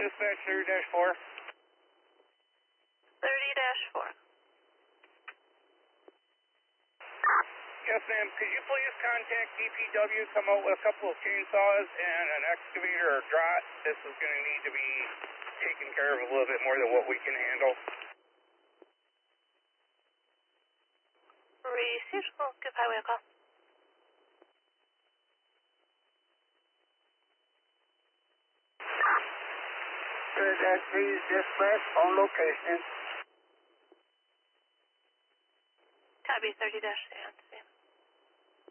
Dispatch 30-4. 30-4. Yes, ma'am. Could you please contact DPW, come out with a couple of chainsaws and an excavator or drot? This is going to need to be taken care of a little bit more than what we can handle. Received. We'll give highway a call. Please dispatch on location. Copy 30-6.